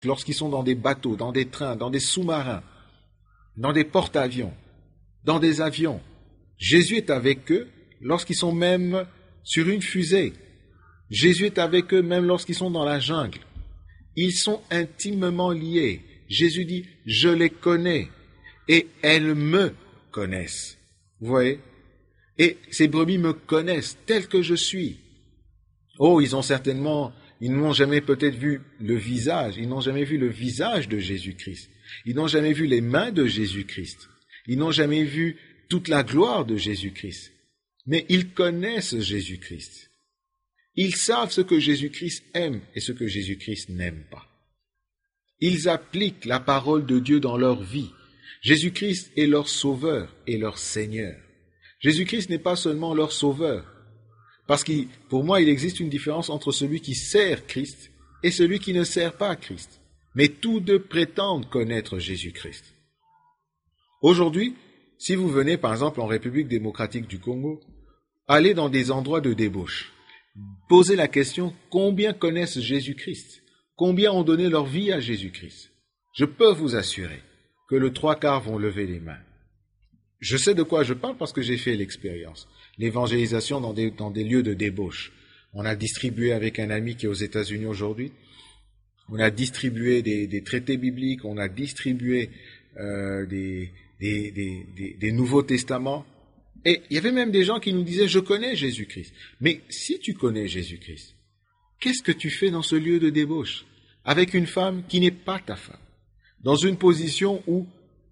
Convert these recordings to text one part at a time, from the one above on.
lorsqu'ils sont dans des bateaux, dans des trains, dans des sous-marins, dans des porte-avions, dans des avions. Jésus est avec eux lorsqu'ils sont même sur une fusée. Jésus est avec eux même lorsqu'ils sont dans la jungle. Ils sont intimement liés. Jésus dit, je les connais et elles me connaissent. Vous voyez? Et ces brebis me connaissent tel que je suis. Oh, ils n'ont jamais peut-être vu le visage, ils n'ont jamais vu le visage de Jésus-Christ. Ils n'ont jamais vu les mains de Jésus-Christ. Ils n'ont jamais vu toute la gloire de Jésus-Christ. Mais ils connaissent Jésus-Christ. Ils savent ce que Jésus-Christ aime et ce que Jésus-Christ n'aime pas. Ils appliquent la parole de Dieu dans leur vie. Jésus-Christ est leur sauveur et leur Seigneur. Jésus-Christ n'est pas seulement leur sauveur. Parce que pour moi, il existe une différence entre celui qui sert Christ et celui qui ne sert pas Christ. Mais tous deux prétendent connaître Jésus-Christ. Aujourd'hui, si vous venez par exemple en République démocratique du Congo, allez dans des endroits de débauche. Posez la question, combien connaissent Jésus-Christ? Combien ont donné leur vie à Jésus-Christ? Je peux vous assurer que le 3/4 vont lever les mains. Je sais de quoi je parle parce que j'ai fait l'expérience. L'évangélisation dans des lieux de débauche. On a distribué avec un ami qui est aux États-Unis aujourd'hui. On a distribué des traités bibliques, on a distribué des Nouveaux Testaments. Et il y avait même des gens qui nous disaient, je connais Jésus-Christ. Mais si tu connais Jésus-Christ, qu'est-ce que tu fais dans ce lieu de débauche? Avec une femme qui n'est pas ta femme. Dans une position où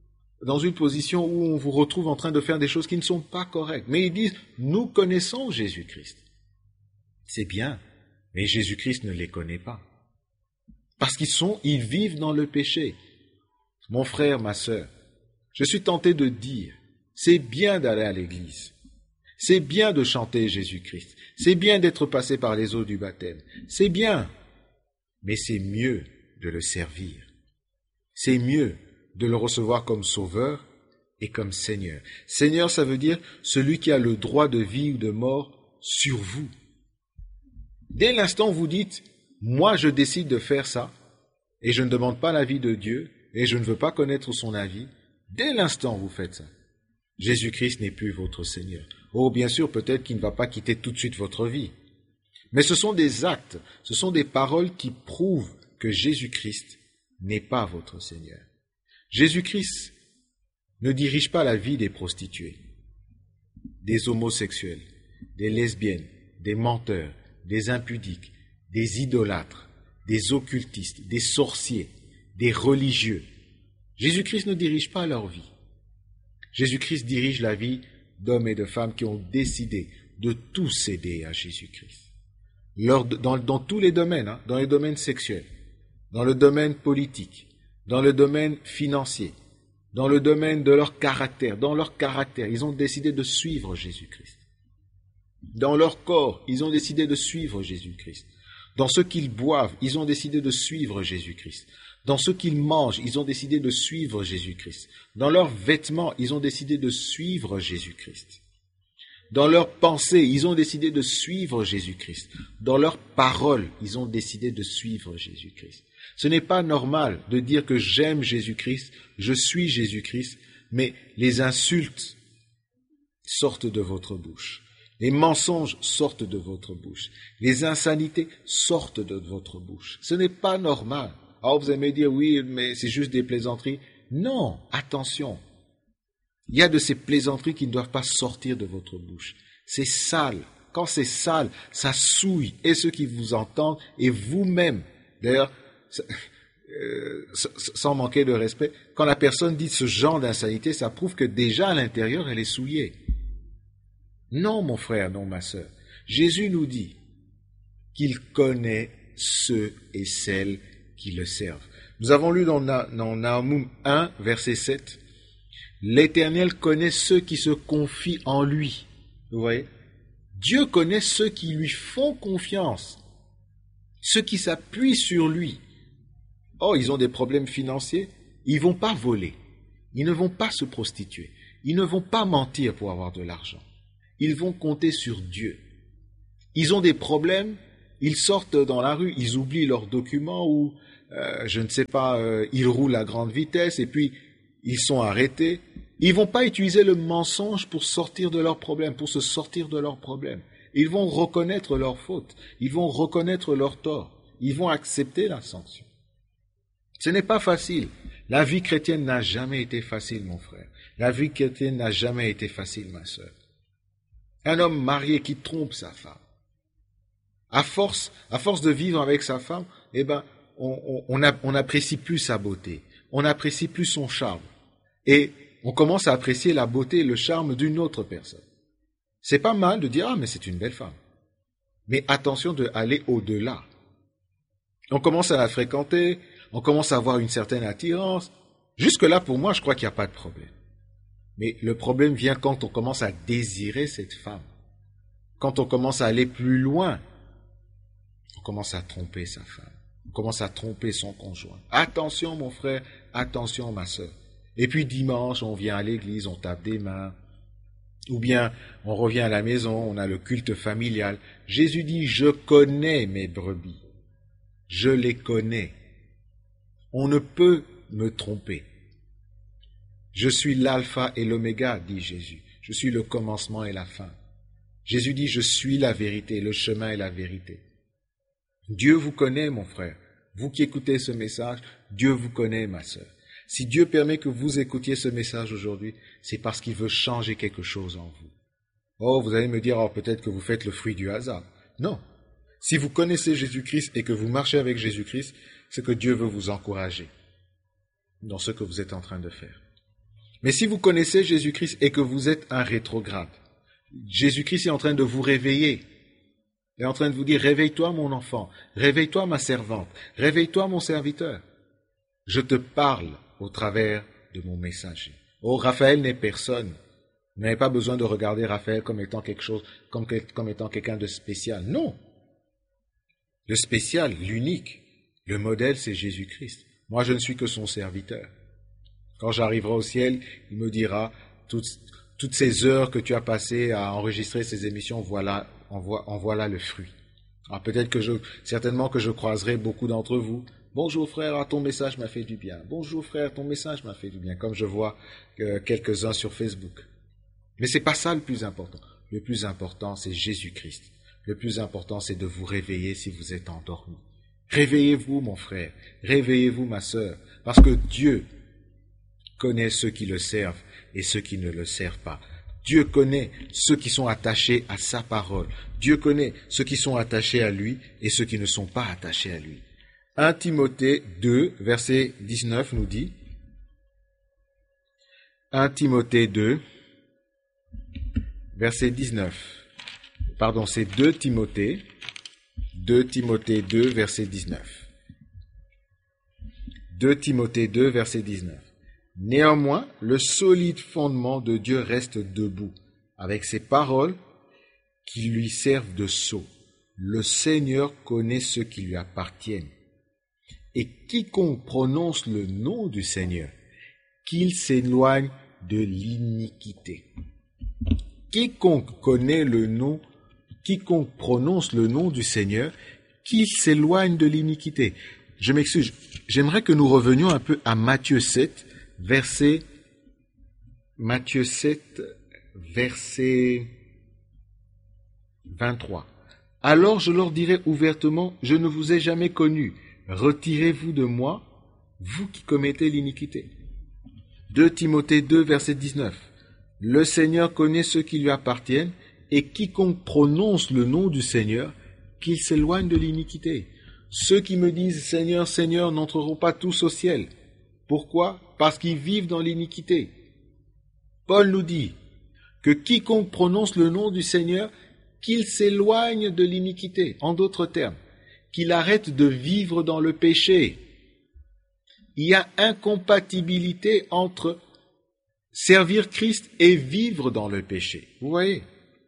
on vous retrouve en train de faire des choses qui ne sont pas correctes. Mais ils disent, nous connaissons Jésus-Christ. C'est bien, mais Jésus-Christ ne les connaît pas. Parce ils vivent dans le péché. Mon frère, ma sœur, je suis tenté de dire, c'est bien d'aller à l'église. C'est bien de chanter Jésus-Christ. C'est bien d'être passé par les eaux du baptême. C'est bien, mais c'est mieux de le servir. C'est mieux de le recevoir comme sauveur et comme Seigneur. Seigneur, ça veut dire celui qui a le droit de vie ou de mort sur vous. Dès l'instant où vous dites, moi je décide de faire ça, et je ne demande pas l'avis de Dieu, et je ne veux pas connaître son avis, dès l'instant où vous faites ça, Jésus-Christ n'est plus votre Seigneur. Oh, bien sûr, peut-être qu'il ne va pas quitter tout de suite votre vie. Mais ce sont des actes, ce sont des paroles qui prouvent que Jésus-Christ n'est pas votre Seigneur. Jésus-Christ ne dirige pas la vie des prostituées, des homosexuels, des lesbiennes, des menteurs, des impudiques, des idolâtres, des occultistes, des sorciers, des religieux. Jésus-Christ ne dirige pas leur vie. Jésus-Christ dirige la vie d'hommes et de femmes qui ont décidé de tout céder à Jésus-Christ. Dans tous les domaines, dans les domaines sexuels, dans le domaine politique, dans le domaine financier, dans le domaine de leur caractère, ils ont décidé de suivre Jésus-Christ. Dans leur corps, ils ont décidé de suivre Jésus-Christ. Dans ce qu'ils boivent, ils ont décidé de suivre Jésus-Christ. Dans ce qu'ils mangent, ils ont décidé de suivre Jésus-Christ. Dans leurs vêtements, ils ont décidé de suivre Jésus-Christ. Dans leurs pensées, ils ont décidé de suivre Jésus-Christ. Dans leurs paroles, ils ont décidé de suivre Jésus-Christ. Ce n'est pas normal de dire que j'aime Jésus-Christ, je suis Jésus-Christ, mais les insultes sortent de votre bouche. Les mensonges sortent de votre bouche. Les insanités sortent de votre bouche. Ce n'est pas normal. Alors vous allez me dire, oui, mais c'est juste des plaisanteries. Non, attention. Il y a de ces plaisanteries qui ne doivent pas sortir de votre bouche. C'est sale. Quand c'est sale, ça souille. Et ceux qui vous entendent, et vous-même. D'ailleurs, sans manquer de respect, quand la personne dit ce genre d'insanité, ça prouve que déjà à l'intérieur, elle est souillée. Non, mon frère, non, ma sœur. Jésus nous dit qu'il connaît ceux et celles qui le servent. Nous avons lu dans Nahum 1, verset 7, « L'Éternel connaît ceux qui se confient en lui. » Vous voyez? Dieu connaît ceux qui lui font confiance, ceux qui s'appuient sur lui. Oh, ils ont des problèmes financiers, ils ne vont pas voler, ils ne vont pas se prostituer, ils ne vont pas mentir pour avoir de l'argent. Ils vont compter sur Dieu. Ils ont des problèmes, ils sortent dans la rue, ils oublient leurs documents ou je ne sais pas, ils roulent à grande vitesse et puis ils sont arrêtés. Ils vont pas utiliser le mensonge pour sortir de leurs problèmes, pour se sortir de leurs problèmes. Ils vont reconnaître leurs fautes, ils vont reconnaître leurs torts, ils vont accepter la sanction. Ce n'est pas facile. La vie chrétienne n'a jamais été facile, mon frère. La vie chrétienne n'a jamais été facile, ma sœur. Un homme marié qui trompe sa femme. À force de vivre avec sa femme, eh ben, on n'apprécie plus sa beauté. On n'apprécie plus son charme. Et on commence à apprécier la beauté et le charme d'une autre personne. C'est pas mal de dire, ah, mais c'est une belle femme. Mais attention d'aller au-delà. On commence à la fréquenter, on commence à avoir une certaine attirance. Jusque-là, pour moi, je crois qu'il n'y a pas de problème. Mais le problème vient quand on commence à désirer cette femme. Quand on commence à aller plus loin, on commence à tromper sa femme. On commence à tromper son conjoint. Attention, mon frère, attention, ma sœur. Et puis dimanche, on vient à l'église, on tape des mains. Ou bien, on revient à la maison, on a le culte familial. Jésus dit, je connais mes brebis. Je les connais. On ne peut me tromper. Je suis l'alpha et l'oméga, dit Jésus. Je suis le commencement et la fin. Jésus dit, je suis la vérité, le chemin et la vérité. Dieu vous connaît, mon frère. Vous qui écoutez ce message, Dieu vous connaît, ma sœur. Si Dieu permet que vous écoutiez ce message aujourd'hui, c'est parce qu'il veut changer quelque chose en vous. Oh, vous allez me dire, oh, peut-être que vous faites le fruit du hasard. Non. Si vous connaissez Jésus-Christ et que vous marchez avec Jésus-Christ, c'est que Dieu veut vous encourager dans ce que vous êtes en train de faire. Mais si vous connaissez Jésus-Christ et que vous êtes un rétrograde, Jésus-Christ est en train de vous réveiller. Il est en train de vous dire, réveille-toi mon enfant, réveille-toi ma servante, réveille-toi mon serviteur. Je te parle au travers de mon messager. Oh, Raphaël n'est personne. Vous n'avez pas besoin de regarder Raphaël comme étant quelque chose, comme étant quelqu'un de spécial. Non. Le spécial, l'unique, le modèle, c'est Jésus-Christ. Moi, je ne suis que son serviteur. Quand j'arriverai au ciel, il me dira, toutes ces heures que tu as passées à enregistrer ces émissions, voilà, en voilà le fruit. Alors peut-être certainement que je croiserai beaucoup d'entre vous. Bonjour frère, ton message m'a fait du bien. Bonjour frère, ton message m'a fait du bien, comme je vois quelques-uns sur Facebook. Mais c'est pas ça le plus important. Le plus important, c'est Jésus-Christ. Le plus important, c'est de vous réveiller si vous êtes endormi. Réveillez-vous, mon frère. Réveillez-vous, ma sœur. Parce que Dieu connaît ceux qui le servent et ceux qui ne le servent pas. Dieu connaît ceux qui sont attachés à sa parole. Dieu connaît ceux qui sont attachés à lui et ceux qui ne sont pas attachés à lui. 1 Timothée 2, verset 19 nous dit, 1 Timothée 2, verset 19. Pardon, c'est 2 Timothée 2, verset 19. 2 Timothée 2, verset 19. Néanmoins, le solide fondement de Dieu reste debout, avec ses paroles qui lui servent de sceau. Le Seigneur connaît ceux qui lui appartiennent. Et quiconque prononce le nom du Seigneur, qu'il s'éloigne de l'iniquité. Quiconque prononce le nom du Seigneur, qu'il s'éloigne de l'iniquité. Je m'excuse, j'aimerais que nous revenions un peu à Matthieu 7, verset 23. Alors je leur dirai ouvertement, je ne vous ai jamais connus. Retirez-vous de moi, vous qui commettez l'iniquité. 2 Timothée 2, verset 19. Le Seigneur connaît ceux qui lui appartiennent, et quiconque prononce le nom du Seigneur, qu'il s'éloigne de l'iniquité. Ceux qui me disent Seigneur, Seigneur n'entreront pas tous au ciel. Pourquoi? Parce qu'ils vivent dans l'iniquité. Paul nous dit que quiconque prononce le nom du Seigneur, qu'il s'éloigne de l'iniquité. En d'autres termes, qu'il arrête de vivre dans le péché. Il y a incompatibilité entre servir Christ et vivre dans le péché. Vous voyez?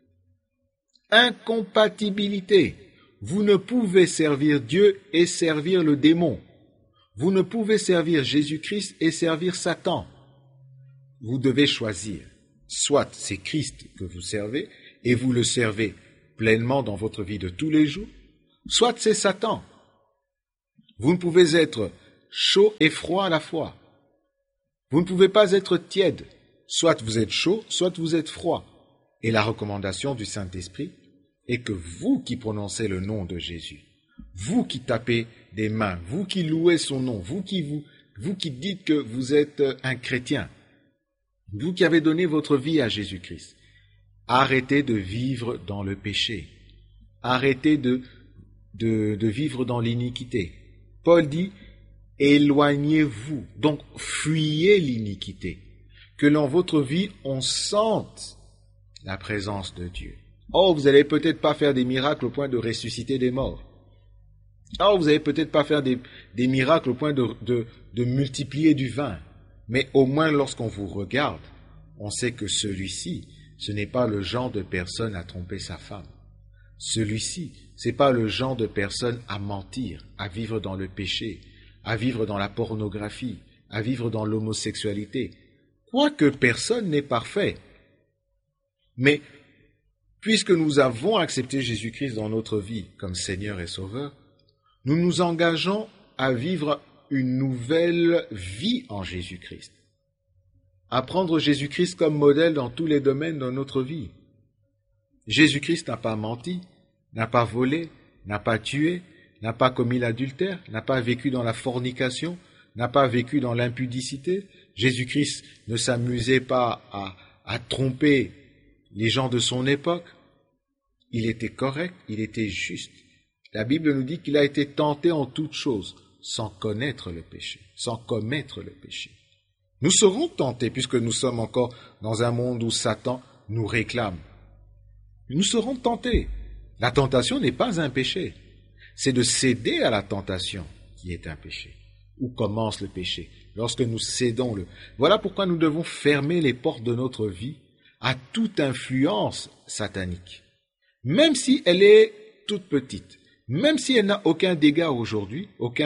Incompatibilité. Vous ne pouvez servir Dieu et servir le démon. Vous ne pouvez servir Jésus-Christ et servir Satan. Vous devez choisir. Soit c'est Christ que vous servez et vous le servez pleinement dans votre vie de tous les jours, soit c'est Satan. Vous ne pouvez être chaud et froid à la fois. Vous ne pouvez pas être tiède. Soit vous êtes chaud, soit vous êtes froid. Et la recommandation du Saint-Esprit est que vous qui prononcez le nom de Jésus, vous qui tapez des mains, vous qui louez son nom, vous qui dites que vous êtes un chrétien, vous qui avez donné votre vie à Jésus-Christ, arrêtez de vivre dans le péché. Arrêtez de vivre dans l'iniquité. Paul dit, éloignez-vous, donc fuyez l'iniquité. Que dans votre vie, on sente la présence de Dieu. Oh, vous n'allez peut-être pas faire des miracles au point de ressusciter des morts. Oh, vous n'allez peut-être pas faire des miracles au point de multiplier du vin. Mais au moins lorsqu'on vous regarde, on sait que celui-ci, ce n'est pas le genre de personne à tromper sa femme. Celui-ci, ce n'est pas le genre de personne à mentir, à vivre dans le péché, à vivre dans la pornographie, à vivre dans l'homosexualité. Quoique personne n'est parfait. Mais puisque nous avons accepté Jésus-Christ dans notre vie comme Seigneur et Sauveur, nous nous engageons à vivre une nouvelle vie en Jésus-Christ. À prendre Jésus-Christ comme modèle dans tous les domaines de notre vie. Jésus-Christ n'a pas menti, n'a pas volé, n'a pas tué, n'a pas commis l'adultère, n'a pas vécu dans la fornication, n'a pas vécu dans l'impudicité. Jésus-Christ ne s'amusait pas à tromper les gens de son époque. Il était correct, il était juste. La Bible nous dit qu'il a été tenté en toutes choses, sans connaître le péché, sans commettre le péché. Nous serons tentés, puisque nous sommes encore dans un monde où Satan nous réclame. Nous serons tentés. La tentation n'est pas un péché. C'est de céder à la tentation qui est un péché. Où commence le péché? Lorsque nous cédons le... Voilà pourquoi nous devons fermer les portes de notre vie à toute influence satanique. Même si elle est toute petite, même si elle n'a aucun dégât aujourd'hui,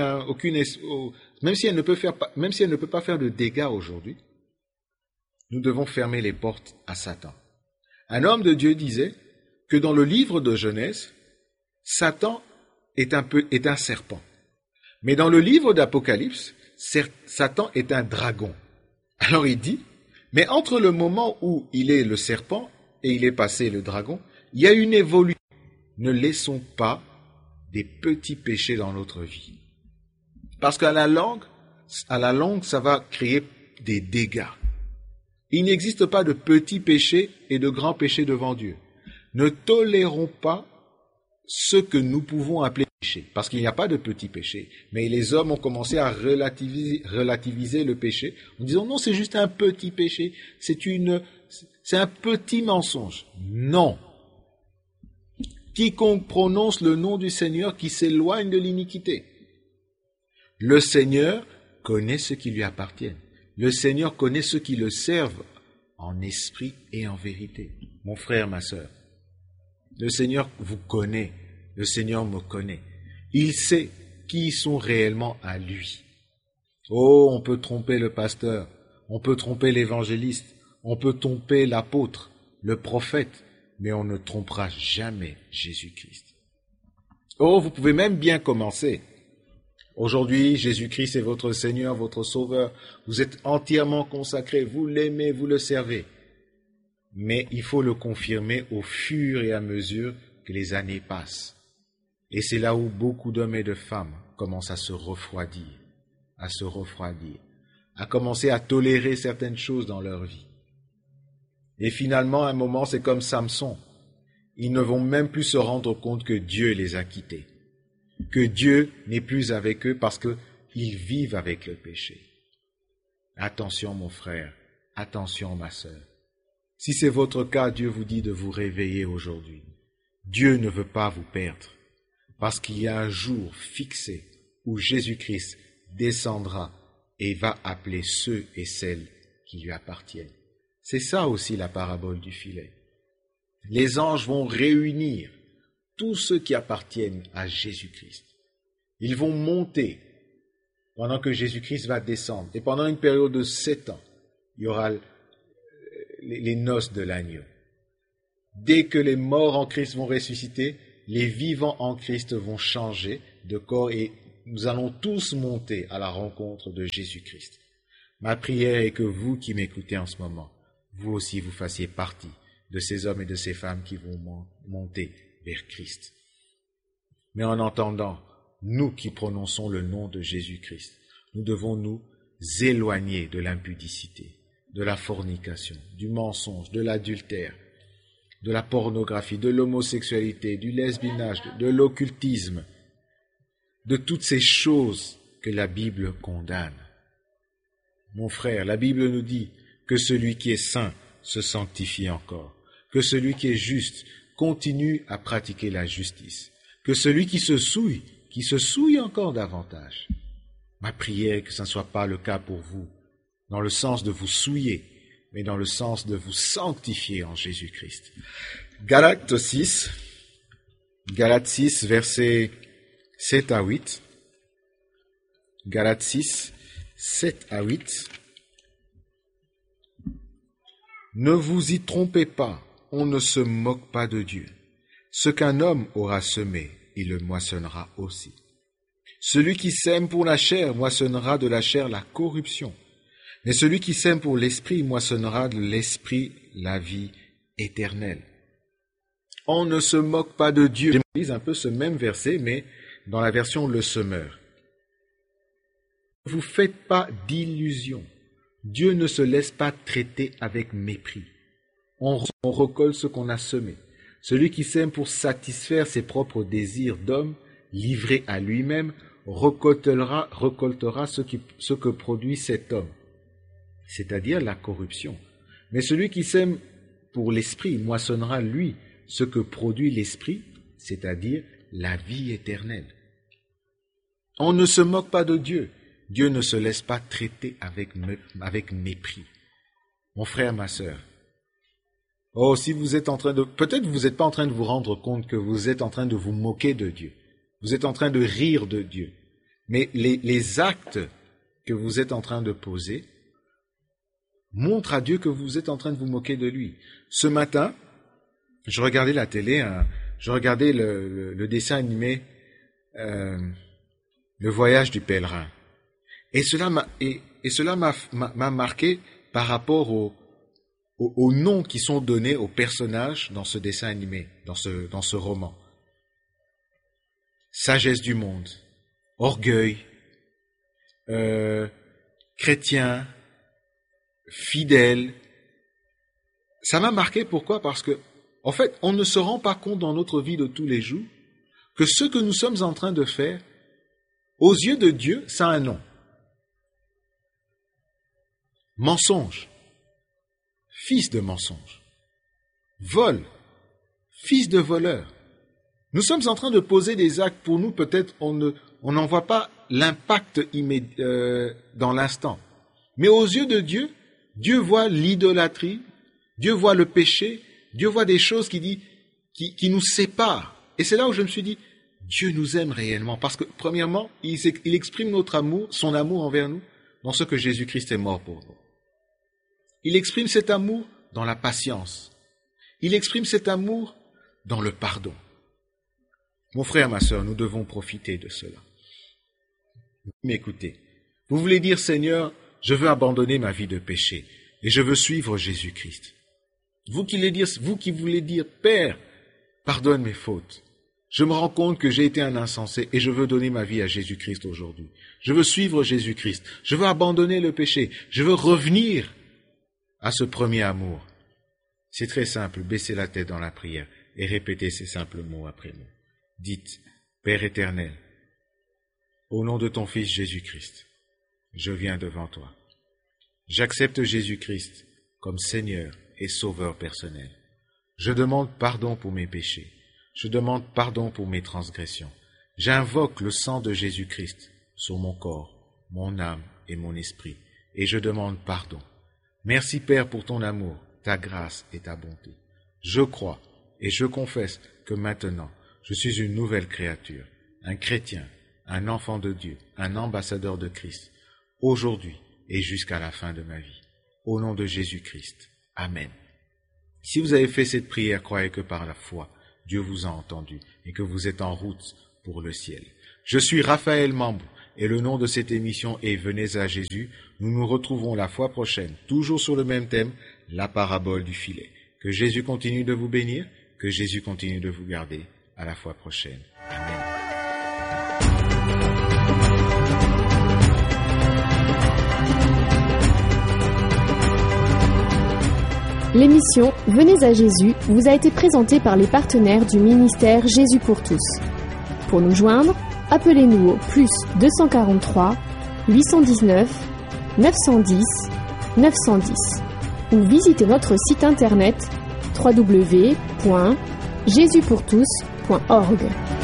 même si elle ne peut pas faire de dégâts aujourd'hui, nous devons fermer les portes à Satan. Un homme de Dieu disait que dans le livre de Genèse, Satan est un serpent. Mais dans le livre d'Apocalypse, Satan est un dragon. Alors il dit, mais entre le moment où il est le serpent et il est passé le dragon, il y a une évolution. Ne laissons pas des petits péchés dans notre vie. Parce qu'à la longue, ça va créer des dégâts. Il n'existe pas de petits péchés et de grands péchés devant Dieu. Ne tolérons pas ce que nous pouvons appeler péché, parce qu'il n'y a pas de petits péchés. Mais les hommes ont commencé à relativiser le péché en disant non, c'est juste un petit péché, c'est un petit mensonge. Non. Quiconque prononce le nom du Seigneur qui s'éloigne de l'iniquité. Le Seigneur connaît ceux qui lui appartiennent. Le Seigneur connaît ceux qui le servent en esprit et en vérité. Mon frère, ma sœur, le Seigneur vous connaît, le Seigneur me connaît. Il sait qui sont réellement à lui. Oh, on peut tromper le pasteur, on peut tromper l'évangéliste, on peut tromper l'apôtre, le prophète, mais on ne trompera jamais Jésus-Christ. Oh, vous pouvez même bien commencer. Aujourd'hui, Jésus-Christ est votre Seigneur, votre Sauveur. Vous êtes entièrement consacré, vous l'aimez, vous le servez. Mais il faut le confirmer au fur et à mesure que les années passent. Et c'est là où beaucoup d'hommes et de femmes commencent à se refroidir, à commencer à tolérer certaines choses dans leur vie. Et finalement, à un moment, c'est comme Samson. Ils ne vont même plus se rendre compte que Dieu les a quittés, que Dieu n'est plus avec eux parce qu'ils vivent avec le péché. Attention mon frère, attention ma sœur. Si c'est votre cas, Dieu vous dit de vous réveiller aujourd'hui. Dieu ne veut pas vous perdre, parce qu'il y a un jour fixé où Jésus-Christ descendra et va appeler ceux et celles qui lui appartiennent. C'est ça aussi la parabole du filet. Les anges vont réunir tous ceux qui appartiennent à Jésus-Christ. Ils vont monter pendant que Jésus-Christ va descendre. Et pendant une période de 7 ans, il y aura les noces de l'agneau. Dès que les morts en Christ vont ressusciter, les vivants en Christ vont changer de corps et nous allons tous monter à la rencontre de Jésus-Christ. Ma prière est que vous qui m'écoutez en ce moment, vous aussi vous fassiez partie de ces hommes et de ces femmes qui vont monter vers Christ. Mais en entendant, nous qui prononçons le nom de Jésus-Christ, nous devons nous éloigner de l'impudicité, de la fornication, du mensonge, de l'adultère, de la pornographie, de l'homosexualité, du lesbinage, de l'occultisme, de toutes ces choses que la Bible condamne. Mon frère, la Bible nous dit que celui qui est saint se sanctifie encore, que celui qui est juste continue à pratiquer la justice, que celui qui se souille encore davantage. Ma prière est que ce ne soit pas le cas pour vous, dans le sens de vous souiller, mais dans le sens de vous sanctifier en Jésus-Christ. Galates 6, versets 7 à 8. Galates 6, 7 à 8. Ne vous y trompez pas, on ne se moque pas de Dieu. Ce qu'un homme aura semé, il le moissonnera aussi. Celui qui sème pour la chair moissonnera de la chair la corruption. Mais celui qui sème pour l'esprit moissonnera de l'esprit la vie éternelle. On ne se moque pas de Dieu. Je lise un peu ce même verset, mais dans la version Le Semeur. Ne vous faites pas d'illusions. Dieu ne se laisse pas traiter avec mépris. On recolle ce qu'on a semé. Celui qui sème pour satisfaire ses propres désirs d'homme, livré à lui-même, récoltera ce que produit cet homme, c'est-à-dire la corruption. Mais celui qui sème pour l'esprit moissonnera, lui, ce que produit l'esprit, c'est-à-dire la vie éternelle. On ne se moque pas de Dieu. Dieu ne se laisse pas traiter avec mépris. Mon frère, ma sœur, si vous êtes peut-être vous n'êtes pas en train de vous rendre compte que vous êtes en train de vous moquer de Dieu. Vous êtes en train de rire de Dieu. Mais les actes que vous êtes en train de poser montrent à Dieu que vous êtes en train de vous moquer de lui. Ce matin, je regardais la télé, je regardais le dessin animé Le Voyage du Pèlerin. Et cela m'a marqué par rapport aux noms qui sont donnés aux personnages dans ce dessin animé, dans ce roman. Sagesse du monde, orgueil, chrétien, fidèle. Ça m'a marqué, pourquoi? Parce que, en fait, on ne se rend pas compte dans notre vie de tous les jours que ce que nous sommes en train de faire, aux yeux de Dieu, ça a un nom. Mensonge, fils de mensonge. Vol, fils de voleur. Nous sommes en train de poser des actes, pour nous peut-être on n'en voit pas l'impact dans l'instant. Mais aux yeux de Dieu, Dieu voit l'idolâtrie, Dieu voit le péché, Dieu voit des choses qui nous séparent. Et c'est là où je me suis dit, Dieu nous aime réellement, parce que premièrement, il exprime notre amour, son amour envers nous, dans ce que Jésus-Christ est mort pour nous. Il exprime cet amour dans la patience. Il exprime cet amour dans le pardon. Mon frère, ma sœur, nous devons profiter de cela. M'écoutez. Vous voulez dire, Seigneur, je veux abandonner ma vie de péché et je veux suivre Jésus-Christ. Vous qui voulez dire, Père, pardonne mes fautes. Je me rends compte que j'ai été un insensé et je veux donner ma vie à Jésus-Christ aujourd'hui. Je veux suivre Jésus-Christ. Je veux abandonner le péché. Je veux revenir à ce premier amour. C'est très simple, baissez la tête dans la prière et répétez ces simples mots après moi. Dites, Père éternel, au nom de ton Fils Jésus-Christ, je viens devant toi. J'accepte Jésus-Christ comme Seigneur et Sauveur personnel. Je demande pardon pour mes péchés. Je demande pardon pour mes transgressions. J'invoque le sang de Jésus-Christ sur mon corps, mon âme et mon esprit, et je demande pardon. Merci Père pour ton amour, ta grâce et ta bonté. Je crois et je confesse que maintenant, je suis une nouvelle créature, un chrétien, un enfant de Dieu, un ambassadeur de Christ, aujourd'hui et jusqu'à la fin de ma vie. Au nom de Jésus-Christ. Amen. Si vous avez fait cette prière, croyez que par la foi, Dieu vous a entendu et que vous êtes en route pour le ciel. Je suis Raphaël Mambou et le nom de cette émission est Venez à Jésus. Nous nous retrouverons la fois prochaine, toujours sur le même thème, la parabole du filet. Que Jésus continue de vous bénir, que Jésus continue de vous garder. À la fois prochaine. Amen. L'émission Venez à Jésus vous a été présentée par les partenaires du ministère Jésus pour tous. Pour nous joindre, appelez-nous au plus 243 819 910 910 ou visitez notre site internet www.jesuspourtous.org.